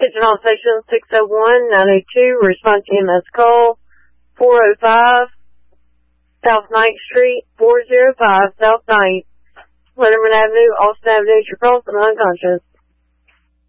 Pigeonhole Station 601-902. Respond to EMS call 405 South 9th Street, 405 South 9th, Letterman Avenue, Austin Avenue, Charleston, unconscious.